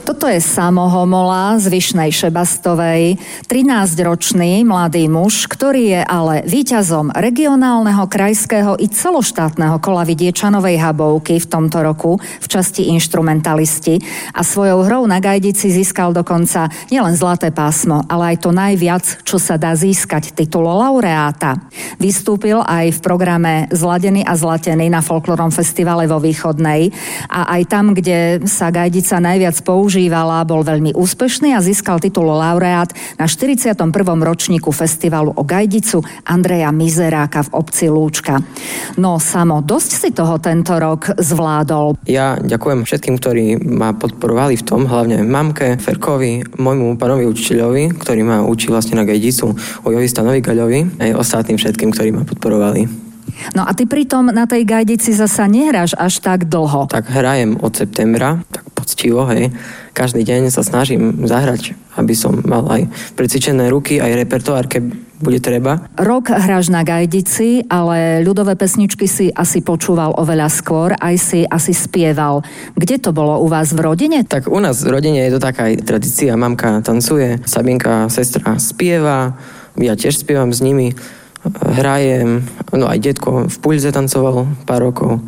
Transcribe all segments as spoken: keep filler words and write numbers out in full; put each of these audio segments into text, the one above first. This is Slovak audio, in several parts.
Toto je Samo Homola z Vyšnej Šebastovej, trinásťročný mladý muž, ktorý je ale víťazom regionálneho, krajského i celoštátneho kola Vidiečanovej Habovky v tomto roku v časti inštrumentalisti a svojou hrou na gajdici získal dokonca nielen zlaté pásmo, ale aj to najviac, čo sa dá získať, titul laureáta. Vystúpil aj v programe Zladený a zlatený na folklórnom festivale vo Východnej a aj tam, kde sa gajdica najviac používala, bol veľmi úspešný a získal titul laureát na štyridsiatom prvom ročníku festivalu o gajdicu Andreja Mizeráka v obci Lúčka. No Samo, dosť si toho tento rok zvládol. Ja ďakujem všetkým, ktorí ma podporovali v tom, hlavne mamke, Ferkovi, môjmu pánovi učiteľovi, ktorý ma učí vlastne na gajdicu, Ojovi Stanovi Gaľovi, aj ostatným všetkým, ktorí ma podporovali. No a ty pritom na tej gajdici zasa nehráš až tak dlho. Tak hrajem od septembra, tak poctivo, hej. Každý deň sa snažím zahrať, aby som mal aj precvičené ruky, aj repertoár, keď bude treba. Rok hráš na gajdici, ale ľudové pesničky si asi počúval oveľa skôr, aj si asi spieval. Kde to bolo u vás v rodine? Tak u nás v rodine je to taká tradícia. Mamka tancuje, Sabinka, sestra spieva, ja tiež spievam s nimi, hrajem, no aj detko v Pulze tancoval pár rokov.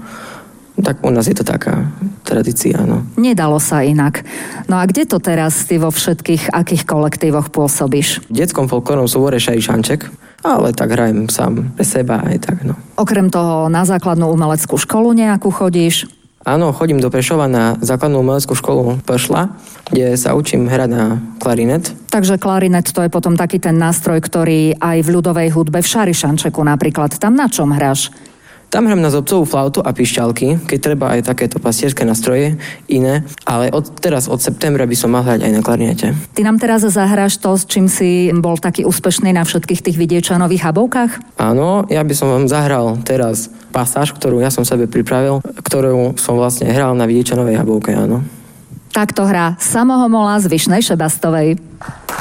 Tak u nás je to taká tradícia, no. Nedalo sa inak. No a kde to teraz ty vo všetkých akých kolektívoch pôsobíš? V detskom folklórnom súbore Šarí Šanček, ale tak hrajem sám pre seba aj tak, no. Okrem toho na základnú umeleckú školu nejakú chodíš? Áno, chodím do Prešova na základnú umeleckú školu Pršla, kde sa učím hrať na klarinet. Takže klarinet to je potom taký ten nástroj, ktorý aj v ľudovej hudbe v Šarí Šančeku napríklad. Tam na čom hráš? Tam hrám na zobcovú flautu a pišťalky, keď treba aj takéto pastierské nástroje iné, ale od, teraz od septembra by som mal hrať aj na klarinete. Ty nám teraz zahráš to, s čím si bol taký úspešný na všetkých tých Vidiečanových Habovkách? Áno, ja by som vám zahral teraz pasáž, ktorú ja som sebe pripravil, ktorú som vlastne hral na Vidiečanovej Habovke, áno. Takto hrá Samo Homola z Vyšnej Šebastovej.